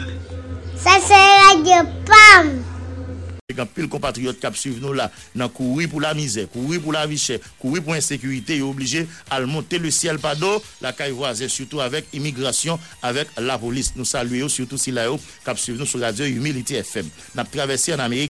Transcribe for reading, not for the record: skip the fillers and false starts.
Ça c'est Radio PAM. Quand pile compatriotes qui suivent nous là, dans courir pour la misère, courir pour la vie chère, courir pour l'insécurité, ils sont obligés à monter le ciel par d'eau, la caille voisine, surtout avec immigration, avec la police. Nous saluons surtout si là qui suivent nous sur Radio Humility FM. Nous avons traversé en Amérique.